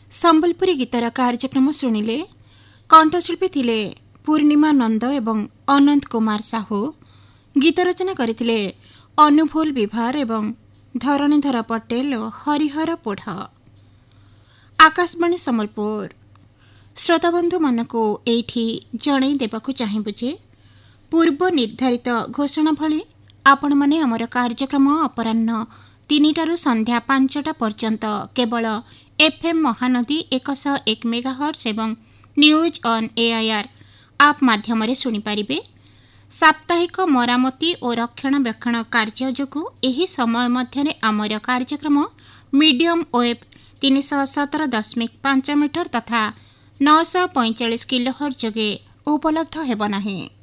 ସମ୍ବଲପୁରୀ ଗୀତର କାର୍ଯ୍ୟକ୍ରମ ଶୁଣିଲେ। କଣ୍ଠଶିଳ୍ପୀ ଥିଲେ ପୂର୍ଣ୍ଣିମା ନନ୍ଦ ଏବଂ ଅନନ୍ତ କୁମାର ସାହୁ। ଗୀତ ରଚନା କରିଥିଲେ ଅନୁଭୋଲ ବିଭାର ଏବଂ ଧରଣୀଧର ପଟେଲ ଓ ହରିହର ପୋଢ଼। ଆକାଶବାଣୀ ସମ୍ବଲପୁର। ଶ୍ରୋତାବନ୍ଧୁମାନଙ୍କୁ ଏଇଠି ଜଣାଇ ଦେବାକୁ ଚାହିଁବୁ ଯେ ପୂର୍ବ ନିର୍ଦ୍ଧାରିତ ଘୋଷଣା ଭଳି ଆପଣମାନେ ଆମର କାର୍ଯ୍ୟକ୍ରମ ଅପରାହ୍ନ 3ଟାରୁ ସନ୍ଧ୍ୟା 5ଟା ପର୍ଯ୍ୟନ୍ତ କେବଳ FM ମହାନଦୀ 101 ମେଗାହର୍ଟ୍ଜ ଏବଂ ନ୍ୟୁଜ୍ ଅନ୍ AIR ଆପ୍ ମାଧ୍ୟମରେ ଶୁଣିପାରିବେ। ସାପ୍ତାହିକ ମରାମତି ଓ ରକ୍ଷଣାବେକ୍ଷଣ କାର୍ଯ୍ୟ ଯୋଗୁଁ ଏହି ସମୟ ମଧ୍ୟରେ ଆମର କାର୍ଯ୍ୟକ୍ରମ ମିଡିୟମ୍ ୱେଭ୍ 317.5 ମିଟର ତଥା 945 କିଲୋହର୍ଟ୍ଜ ଯୋଗେ ଉପଲବ୍ଧ ହେବ ନାହିଁ।